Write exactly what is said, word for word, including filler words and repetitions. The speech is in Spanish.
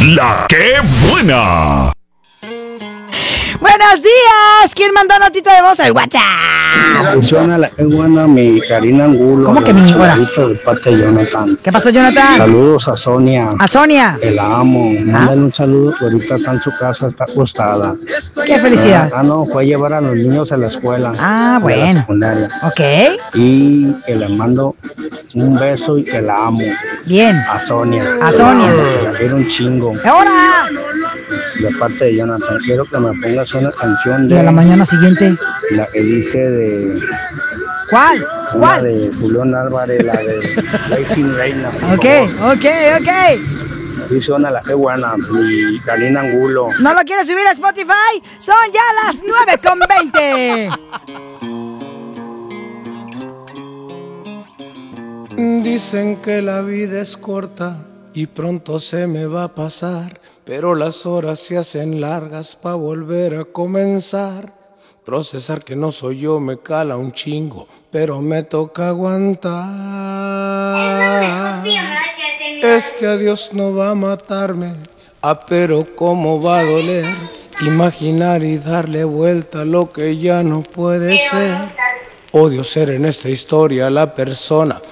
La que buena. Buenos días. ¿Quién mandó notita de voz al WhatsApp? Funciona la que buena, mi Karina Angulo. ¿Cómo que mi hora? De parte de Jonathan. ¿Qué pasó, Jonathan? Saludos a Sonia. A Sonia. Que la amo. Mándale un saludo que ahorita está en su casa, está acostada. Qué felicidad. Ah, no, fue a llevar a los niños a la escuela. Ah, de la bueno. secundaria. Ok. Y que le mando un beso y que la amo. Bien. A Sonia. A Sonia. Que la amo, que la quiero un chingo. ¡Ahora! De parte de Jonathan, quiero que me pongas una canción Y a de la mañana siguiente. la que dice de ¿Cuál? una ¿Cuál? de Julián Álvarez, la de Racing Reina. por Ok, favor. ok, ok. Sí, suena la que buena, mi Karina Angulo. ¿No lo quieres subir a Spotify? Son ya las nueve con veinte. Dicen que la vida es corta y pronto se me va a pasar, pero las horas se hacen largas pa' volver a comenzar. Procesar que no soy yo me cala un chingo, pero me toca aguantar. Este adiós no va a matarme, ah, pero cómo va a doler imaginar y darle vuelta a lo que ya no puede ser. Odio ser en esta historia la persona